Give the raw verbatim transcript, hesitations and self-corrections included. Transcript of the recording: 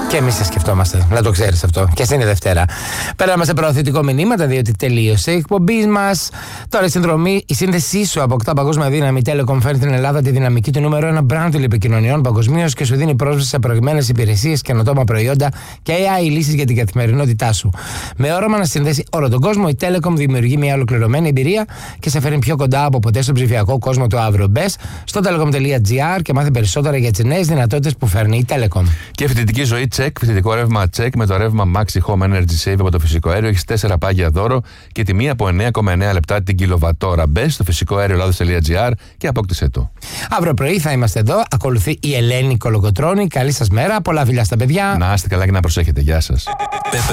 Και εμείς σε σκεφτόμαστε, να το ξέρεις αυτό. Και στην Δευτέρα. Πέραμε σε προωθητικό μηνύματα, διότι τελείωσε η εκπομπή μας. Τώρα η συνδρομή, η σύνδεσή σου αποκτά παγκόσμια δύναμη. Η Telecom φέρνει στην Ελλάδα τη δυναμική του νούμερο ένα brand τηλεπικοινωνιών παγκοσμίως και σου δίνει πρόσβαση σε προηγμένες υπηρεσίες, καινοτόμα προϊόντα και έι άι λύσεις για την καθημερινότητά σου. Με όραμα να συνδέσει όλο τον κόσμο, η Telecom δημιουργεί μια ολοκληρωμένη εμπειρία και σε φέρνει πιο κοντά από ποτέ στον ψηφιακό κόσμο του αύριο. Μπες στο telecom τελεία gr και μάθε περισσότερα για τις νέες δυνατότητες που φέρνει η Telecom. Και φοιτητική ζωή check, φοιτητικό ρεύμα check με το ρεύμα Maxi Home Energy Save από το φυσικό αέριο. Έχεις τέσσερα πάγια δώρο και τιμή από εννέα κόμμα εννέα λεπτά την κιλοβατόρα. Μπες στο φυσικό αέριο ελλάδος τελεία gr και απόκτησέ το. Αύριο πρωί θα είμαστε εδώ. Ακολουθεί η Ελένη Κολοκοτρώνη. Καλή σας μέρα. Πολλά φιλιά στα παιδιά. Να είστε καλά και να προσέχετε. Γεια σας.